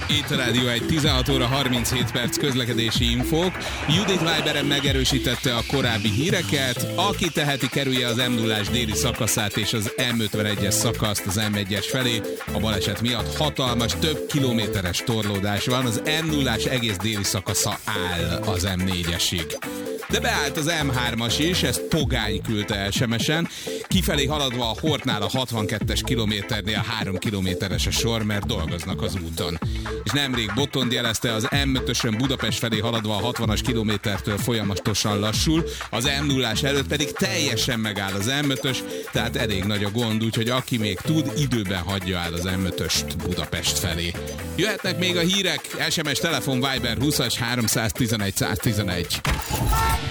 Itt a Rádió 1, 16 óra 37 perc közlekedési infók. Judit Weiberen megerősítette a korábbi híreket. Aki teheti, kerülje az M0-ás déli szakaszát és az M51-es szakaszt az M1-es felé. A baleset miatt hatalmas, több kilométeres torlódás van. Az M0-ás egész déli szakasza áll az M4-esig. De beállt az M3-as is, ezt Pogány küldte SMS-en. Kifelé haladva a Hortnál a 62-es kilométernél 3 kilométeres a sor, mert dolgoznak az úton. És nemrég Botond jelezte, az M5-ösön Budapest felé haladva a 60-as kilométertől folyamatosan lassul, az M0-ás előtt pedig teljesen megáll az M5-ös, tehát elég nagy a gond, úgyhogy aki még tud, időben hagyja el az M5-öst Budapest felé. Jöhetnek még a hírek, SMS, telefon, Viber 20-as 311 111.